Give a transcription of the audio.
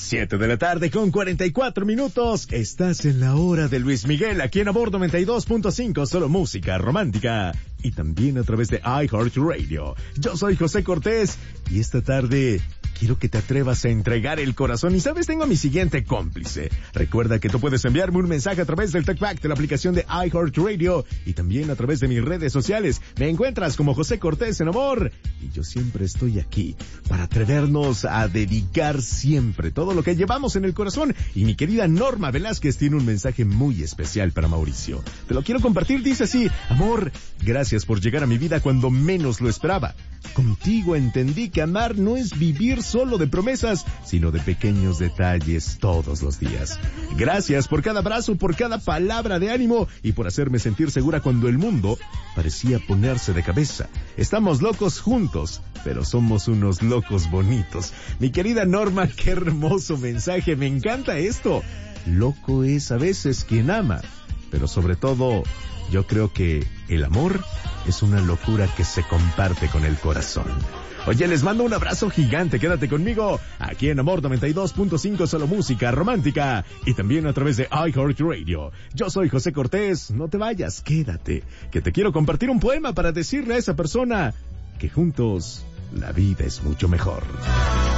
7 de la tarde con 44 minutos. Estás en la hora de Luis Miguel, aquí en Amor 92.5, solo música romántica. Y también a través de iHeartRadio. Yo soy José Cortés y esta tarde quiero que te atrevas a entregar el corazón. Y sabes, tengo a mi siguiente cómplice. Recuerda que tú puedes enviarme un mensaje a través del TalkBack de la aplicación de iHeartRadio y también a través de mis redes sociales. Me encuentras como José Cortés en Amor. Y yo siempre estoy aquí para atrevernos a dedicar siempre todo lo que llevamos en el corazón. Y mi querida Norma Velázquez tiene un mensaje muy especial para Mauricio. Te lo quiero compartir, dice así: amor, gracias por llegar a mi vida cuando menos lo esperaba. Contigo entendí que amar no es vivir solo de promesas, sino de pequeños detalles todos los días. Gracias por cada abrazo, por cada palabra de ánimo y por hacerme sentir segura cuando el mundo parecía ponerse de cabeza. Estamos locos juntos, pero somos unos locos bonitos. Mi querida Norma, qué hermoso mensaje, me encanta esto. Loco es a veces quien ama, pero sobre todo, yo creo que el amor es una locura que se comparte con el corazón. Oye, les mando un abrazo gigante, quédate conmigo, aquí en Amor 92.5, solo música romántica, y también a través de iHeartRadio. Yo soy José Cortés, no te vayas, quédate, que te quiero compartir un poema para decirle a esa persona que juntos la vida es mucho mejor.